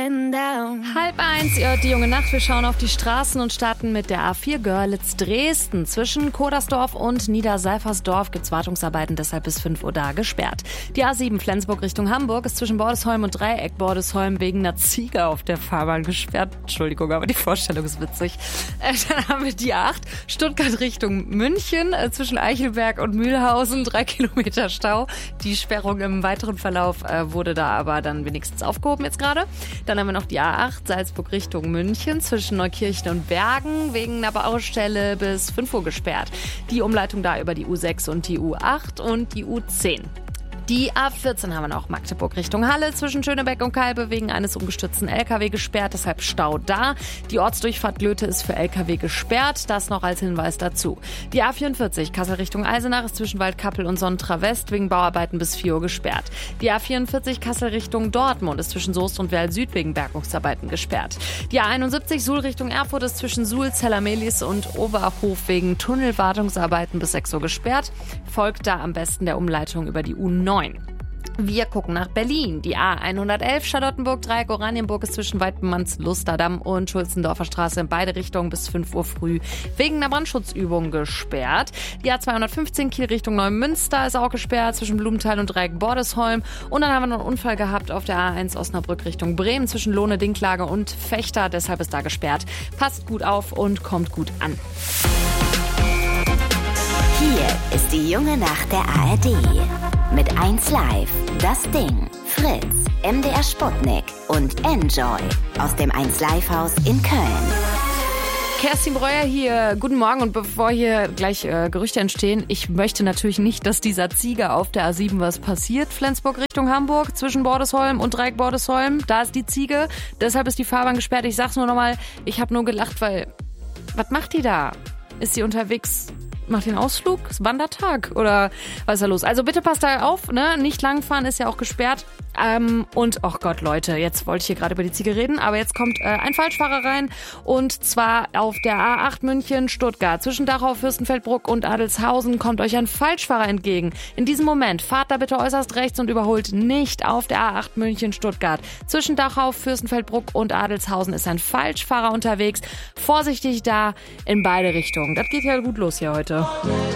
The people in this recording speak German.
going down. 12:30, ihr hört die junge Nacht. Wir schauen auf die Straßen und starten mit der A4 Görlitz-Dresden. Zwischen Kodersdorf und Niederseifersdorf gibt's Wartungsarbeiten, deshalb bis 5 Uhr da gesperrt. Die A7 Flensburg Richtung Hamburg ist zwischen Bordesholm und Dreieck Bordesholm wegen einer Ziege auf der Fahrbahn gesperrt. Entschuldigung, aber die Vorstellung ist witzig. Dann haben wir die A8 Stuttgart Richtung München, zwischen Eichelberg und Mühlhausen, 3 Kilometer Stau. Die Sperrung im weiteren Verlauf wurde da aber dann wenigstens aufgehoben jetzt gerade. Dann haben wir noch die A8 Salzburg Richtung München zwischen Neukirchen und Bergen wegen einer Baustelle bis 5 Uhr gesperrt. Die Umleitung da über die U6 und die U8 und die U10. Die A14 haben wir noch, Magdeburg Richtung Halle, zwischen Schönebeck und Kalbe wegen eines umgestürzten LKW gesperrt, deshalb Stau da. Die Ortsdurchfahrt Löte ist für LKW gesperrt, das noch als Hinweis dazu. Die A44 Kassel Richtung Eisenach ist zwischen Waldkappel und Sontra West wegen Bauarbeiten bis 4 Uhr gesperrt. Die A44 Kassel Richtung Dortmund ist zwischen Soest und Werl Süd wegen Bergungsarbeiten gesperrt. Die A71 Suhl Richtung Erfurt ist zwischen Suhl, Zellermelis und Oberhof wegen Tunnelwartungsarbeiten bis 6 Uhr gesperrt. Folgt da am besten der Umleitung über die U9. Wir gucken nach Berlin. Die A111 Charlottenburg-Dreieck Oranienburg ist zwischen Weidmanns-Lusterdamm und Schulzendorfer Straße in beide Richtungen bis 5 Uhr früh wegen einer Brandschutzübung gesperrt. Die A215 Kiel Richtung Neumünster ist auch gesperrt zwischen Blumenthal und Dreieck Bordesholm. Und dann haben wir noch einen Unfall gehabt auf der A1 Osnabrück Richtung Bremen zwischen Lohne, Dinklage und Fechter. Deshalb ist da gesperrt. Passt gut auf und kommt gut an. Hier ist die junge Nacht der ARD. Mit 1Live, Das Ding, Fritz, MDR Sputnik und Enjoy aus dem 1Live-Haus in Köln. Kerstin Breuer hier, guten Morgen, und bevor hier gleich Gerüchte entstehen, ich möchte natürlich nicht, dass dieser Ziege auf der A7 was passiert. Flensburg Richtung Hamburg, zwischen Bordesholm und Dreieck Bordesholm, da ist die Ziege, deshalb ist die Fahrbahn gesperrt. Ich sag's nur nochmal, ich habe nur gelacht, weil, was macht die da? Ist sie unterwegs? Macht den Ausflug? Ist Wandertag? Oder was ist da los? Also bitte passt da auf, ne? Nicht langfahren, ist ja auch gesperrt. Und, oh Gott, Leute, jetzt wollte ich hier gerade über die Ziege reden, aber jetzt kommt ein Falschfahrer rein. Und zwar auf der A8 München-Stuttgart. Zwischen Dachau, Fürstenfeldbruck und Adelshausen kommt euch ein Falschfahrer entgegen. In diesem Moment fahrt da bitte äußerst rechts und überholt nicht auf der A8 München-Stuttgart. Zwischen Dachau, Fürstenfeldbruck und Adelshausen ist ein Falschfahrer unterwegs. Vorsichtig da in beide Richtungen. Das geht ja gut los hier heute.